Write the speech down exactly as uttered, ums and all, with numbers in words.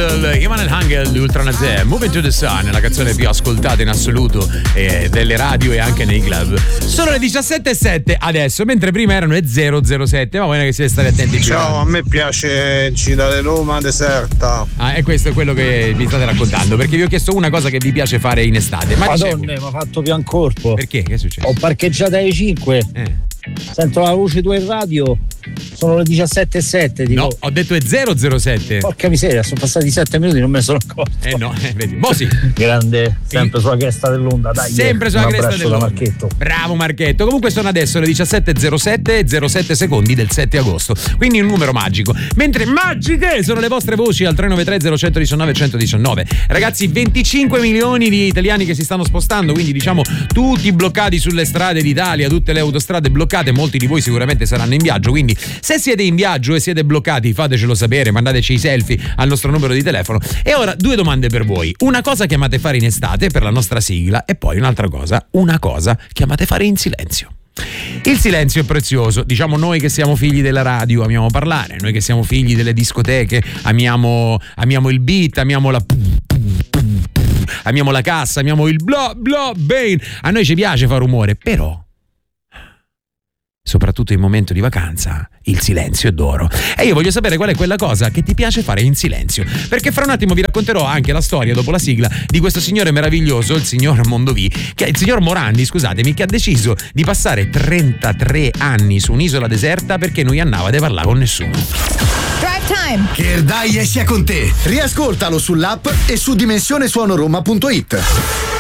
Angel, Human and Angel, Ultra Nazè, Moving to the Sun, la canzone più ascoltata in assoluto eh, delle radio e anche nei club. Sono le diciassette e sette adesso, mentre prima erano le zero zero sette, ma voi che siete stati attenti più. Ciao, a me piace Città di Roma deserta. Ah, e questo è quello che vi state raccontando, perché vi ho chiesto una cosa che vi piace fare in estate. Ma Madonna, mi ha fatto Piancorpo. Perché? Che è successo? Ho parcheggiato alle cinque. Eh. Sento la voce tua in radio. Sono le diciassette e sette. Dico, no, ho detto è zero zero sette. Porca miseria, sono passati sette minuti, non me ne sono accorto. Eh no, eh, vedi. Mosi. Grande, sempre sulla cresta dell'onda, dai. Sempre sulla cresta dell'onda. Marchetto. Bravo Marchetto. Comunque sono adesso le diciassette e zero sette e zero sette secondi del sette agosto. Quindi un numero magico. Mentre magiche sono le vostre voci al tre nove tre zero uno uno nove uno uno nove. Ragazzi, venticinque milioni di italiani che si stanno spostando, quindi diciamo tutti bloccati sulle strade d'Italia, tutte le autostrade bloccate, molti di voi sicuramente saranno in viaggio, quindi se siete in viaggio e siete bloccati fatecelo sapere, mandateci i selfie al nostro numero di telefono. E ora due domande per voi: una cosa che amate fare in estate per la nostra sigla, e poi un'altra cosa, una cosa che amate fare in silenzio. Il silenzio è prezioso, diciamo noi che siamo figli della radio amiamo parlare, noi che siamo figli delle discoteche amiamo, amiamo il beat, amiamo la amiamo la cassa, amiamo il bla bla bang, a noi ci piace fare rumore, però soprattutto in momento di vacanza il silenzio è d'oro. E io voglio sapere qual è quella cosa che ti piace fare in silenzio, perché fra un attimo vi racconterò anche la storia, dopo la sigla, di questo signore meraviglioso, il signor Mondovì, che il signor Morandi, scusatemi, che ha deciso di passare trentatré anni su un'isola deserta perché non gli andava di parlare con nessuno. Drive Time. Che dai sia con te. Riascoltalo sull'app e su dimensionesuonoroma punto it.